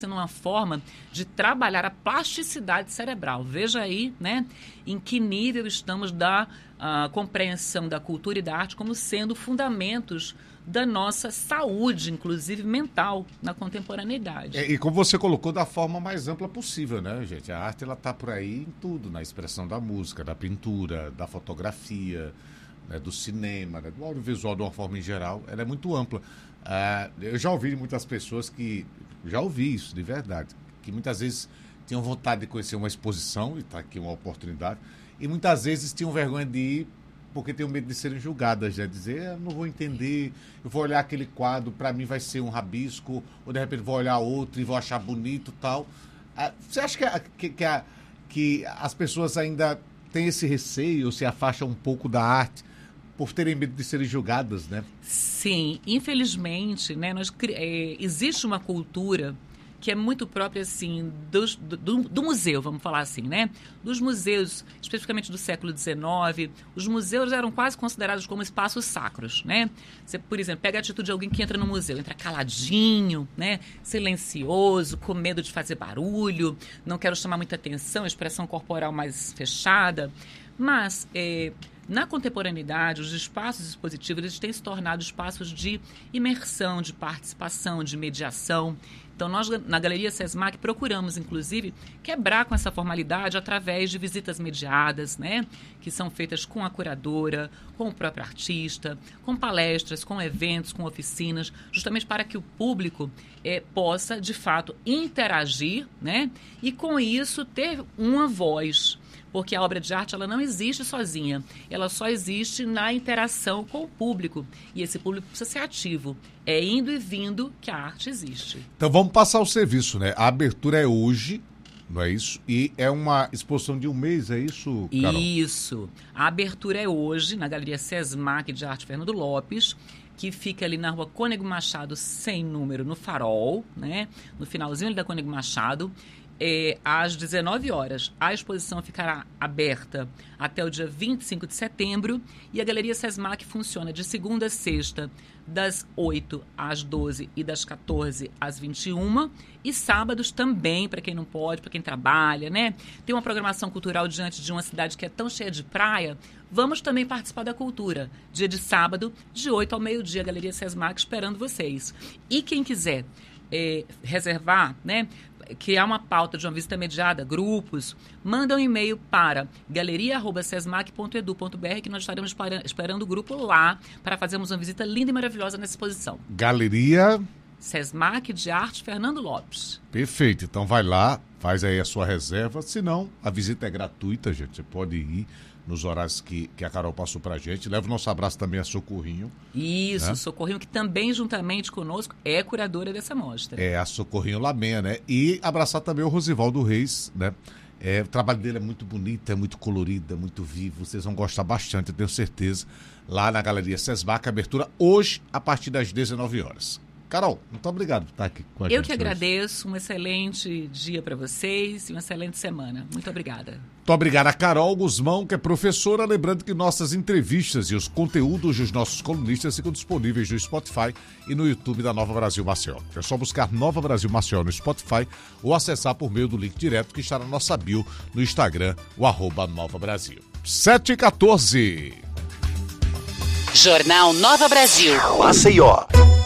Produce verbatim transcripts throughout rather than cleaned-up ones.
sendo uma forma de trabalhar a plasticidade cerebral. Veja aí, né, em que nível estamos da uh, compreensão da cultura e da arte como sendo fundamentos da nossa saúde, inclusive mental, na contemporaneidade. É, e como você colocou, da forma mais ampla possível, né, gente? A arte, ela está por aí em tudo, na expressão da música, da pintura, da fotografia, né, do cinema, né, do audiovisual de uma forma em geral. Ela é muito ampla. Ah, eu já ouvi de muitas pessoas que, já ouvi isso de verdade, que muitas vezes tinham vontade de conhecer uma exposição, e está aqui uma oportunidade, e muitas vezes tinham vergonha de ir porque tinham medo de serem julgadas, né? Dizer, eu não vou entender, eu vou olhar aquele quadro, para mim vai ser um rabisco, ou de repente vou olhar outro e vou achar bonito e tal. Ah, você acha que, a, que, que, a, que as pessoas ainda têm esse receio, ou se afastam um pouco da arte, por terem medo de serem julgadas, né? Sim, infelizmente, né, nós, é, existe uma cultura que é muito própria, assim, dos, do, do museu, vamos falar assim, né? Dos museus, especificamente do século dezenove, os museus eram quase considerados como espaços sacros, né? Você, por exemplo, pega a atitude de alguém que entra no museu, entra caladinho, né? Silencioso, com medo de fazer barulho, não quero chamar muita atenção, expressão corporal mais fechada, mas... É, na contemporaneidade, os espaços expositivos eles têm se tornado espaços de imersão, de participação, de mediação. Então, nós, na Galeria SESMAC, procuramos, inclusive, quebrar com essa formalidade através de visitas mediadas, né? Que são feitas com a curadora, com o próprio artista, com palestras, com eventos, com oficinas, justamente para que o público é, possa, de fato, interagir, né? E, com isso, ter uma voz. Porque a obra de arte ela não existe sozinha, ela só existe na interação com o público. E esse público precisa ser ativo. É indo e vindo que a arte existe. Então vamos passar o serviço, né? A abertura é hoje, não é isso? E é uma exposição de um mês, é isso, Carol? Isso. A abertura é hoje, na Galeria SESMAC de Arte Fernando Lopes, que fica ali na rua Cônego Machado, sem número, no Farol, né? No finalzinho ali da Cônego Machado. É, às dezenove horas, a exposição ficará aberta até o dia vinte e cinco de setembro e a Galeria SESMAC funciona de segunda a sexta, das oito às doze e das quatorze às vinte e uma e sábados também, para quem não pode, para quem trabalha, né? Tem uma programação cultural diante de uma cidade que é tão cheia de praia, vamos também participar da cultura. Dia de sábado, de oito ao meio-dia, a Galeria SESMAC esperando vocês. E quem quiser é, reservar, né? Criar uma pauta de uma visita mediada, grupos, manda um e-mail para galeria arroba sesmac ponto edu ponto br que nós estaremos esperando o grupo lá para fazermos uma visita linda e maravilhosa nessa exposição. Galeria... SESMAC de Arte Fernando Lopes. Perfeito, então vai lá, faz aí a sua reserva, se não, a visita é gratuita, gente, você pode ir nos horários que, que a Carol passou pra gente. Leva o nosso abraço também a Socorrinho. Isso, né? Socorrinho, que também, juntamente conosco, é curadora dessa mostra. É, a Socorrinho Lamenha, né? E abraçar também o Rosivaldo Reis, né? É, o trabalho dele é muito bonito, é muito colorido, é muito vivo. Vocês vão gostar bastante, eu tenho certeza. Lá na Galeria SESMAC, abertura hoje, a partir das dezenove horas. Carol, muito obrigado por estar aqui com a gente. Eu que agradeço, um excelente dia para vocês e uma excelente semana. Muito obrigada. Muito obrigado a Carol Guzmão, que é professora. Lembrando que nossas entrevistas e os conteúdos dos nossos colunistas ficam disponíveis no Spotify e no YouTube da Nova Brasil Maceió. É só buscar Nova Brasil Maceió no Spotify ou acessar por meio do link direto que está na nossa bio no Instagram, o arroba Nova Brasil. sete e quatorze. Jornal Nova Brasil. Maceió.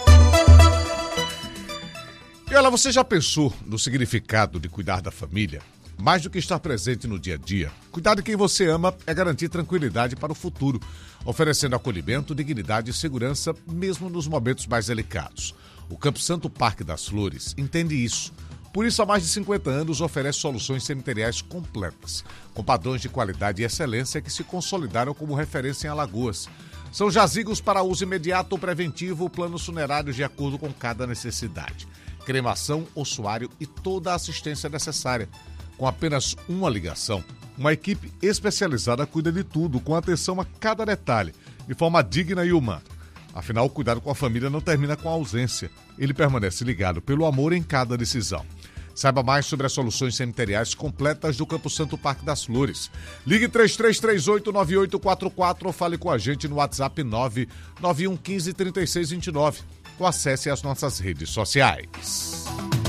E olha, você já pensou no significado de cuidar da família? Mais do que estar presente no dia a dia, cuidar de quem você ama é garantir tranquilidade para o futuro, oferecendo acolhimento, dignidade e segurança, mesmo nos momentos mais delicados. O Campo Santo Parque das Flores entende isso. Por isso, há mais de cinquenta anos, oferece soluções cemiteriais completas, com padrões de qualidade e excelência que se consolidaram como referência em Alagoas. São jazigos para uso imediato ou preventivo, planos funerários de acordo com cada necessidade. Cremação, ossuário e toda a assistência necessária. Com apenas uma ligação, uma equipe especializada cuida de tudo, com atenção a cada detalhe, de forma digna e humana. Afinal, o cuidado com a família não termina com a ausência. Ele permanece ligado pelo amor em cada decisão. Saiba mais sobre as soluções cemiteriais completas do Campo Santo Parque das Flores. Ligue três três três oito, nove oito quatro quatro ou fale com a gente no WhatsApp nove nove um um cinco, três seis dois nove ou acesse as nossas redes sociais.